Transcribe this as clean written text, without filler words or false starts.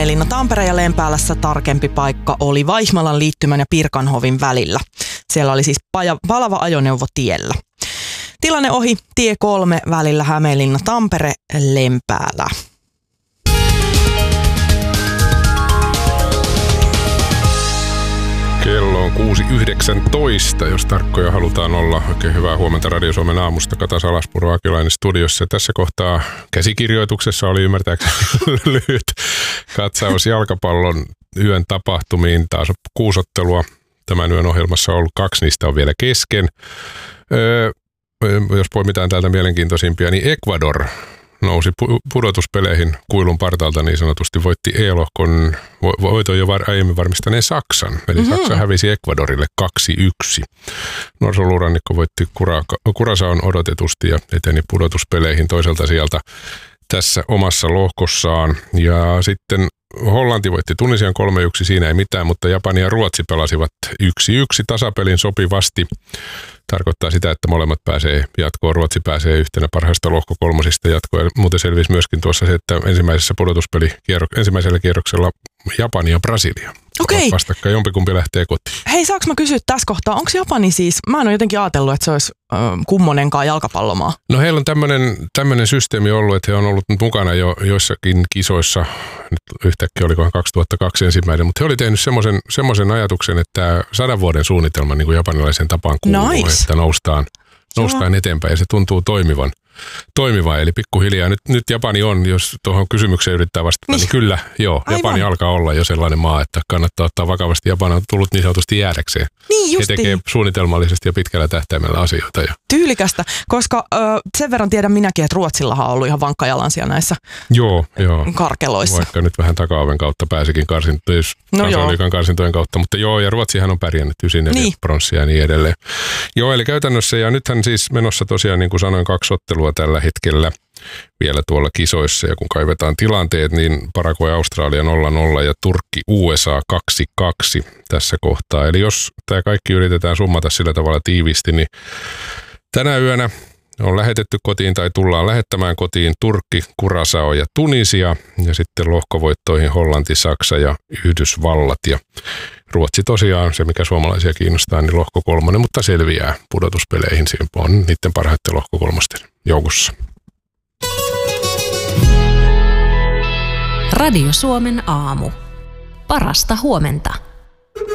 Hämeenlinna Tampere ja Lempäälässä tarkempi paikka oli Vaihmalan liittymän ja Pirkanhovin välillä. Siellä oli siis palava ajoneuvo tiellä. Tilanne ohi tie 3 välillä Hämeenlinna Tampere Lempäälä. Kello on 6.19, jos tarkkoja halutaan olla. Oikein hyvää huomenta Radio Suomen aamusta. Kata Salaspuro Akilainen studiossa. Tässä kohtaa käsikirjoituksessa oli ymmärtääkseni lyhyt katsaus jalkapallon yön tapahtumiin. Taas 6 ottelua tämän yön ohjelmassa on ollut, 2 niistä on vielä kesken. Jos poimitaan täältä mielenkiintoisimpia, niin Ecuador nousi pudotuspeleihin kuilun partaalta niin sanotusti, voitti E-lohkon voiton jo aiemmin varmistaneen Saksan. Eli Saksa hävisi Ecuadorille 2-1. Norsoluurannikko voitti Curaçaon odotetusti ja eteni pudotuspeleihin toiselta sieltä tässä omassa lohkossaan. Ja sitten Hollanti voitti Tunisian 3-1, siinä ei mitään, mutta Japani ja Ruotsi pelasivat 1-1 tasapelin sopivasti. Tarkoittaa sitä, että molemmat pääsee jatkoon. Ruotsi pääsee yhtenä parhaista lohko-kolmosista jatkoon. Ja muuten selvisi myöskin tuossa se, että ensimmäisellä kierroksella Japani ja Brasilia. Okei. Vastakkain jompikumpi lähtee kotiin. Hei, saanko mä kysyä tässä kohtaa, onko Japani siis, mä en ole jotenkin ajatellut, että se olisi kummonenkaan jalkapallomaa. No heillä on tämmöinen systeemi ollut, että he on ollut mukana jo joissakin kisoissa, nyt yhtäkkiä olikohan 2002 ensimmäinen, mutta he oli tehnyt semmoisen ajatuksen, että 100 vuoden suunnitelma niin kuin japanilaisen tapaan kuuluu, että noustaan eteenpäin ja se tuntuu toimivan. Eli pikkuhiljaa. Nyt Japani on, jos tuohon kysymykseen yrittää vastata, niin kyllä, joo. Aivan. Japani alkaa olla jo sellainen maa, että kannattaa ottaa vakavasti. Japani on tullut niin sanotusti jäädäkseen. Niin justiin. He tekee suunnitelmallisesti ja pitkällä tähtäimellä asioita. Tyylikästä, koska sen verran tiedän minäkin, että Ruotsillahan on ollut ihan vankka jalansia näissä karkeloissa. Vaikka nyt vähän taka-oven kautta pääsikin karsintojen kautta, mutta joo, ja Ruotsihan on pärjännyt 94 pronssia ja niin edelleen. Joo, eli käytännössä, ja nythän siis menossa tosiaan, niin kuin sanoin, 2 ottelua tällä hetkellä vielä tuolla kisoissa, ja kun kaivetaan tilanteet, niin Paraguay Australia 0-0 ja Turkki USA 2-2 tässä kohtaa. Eli jos tämä kaikki yritetään summata sillä tavalla tiiviisti, niin tänä yönä on lähetetty kotiin tai tullaan lähettämään kotiin Turkki, Curaçao ja Tunisia, ja sitten lohkovoittoihin Hollanti, Saksa ja Yhdysvallat. Ja Ruotsi tosiaan, se mikä suomalaisia kiinnostaa, niin lohko 3, mutta selviää pudotuspeleihin. Siinä on niiden parhaiten lohko 3 joukossa. Radio Suomen aamu. Parasta huomenta.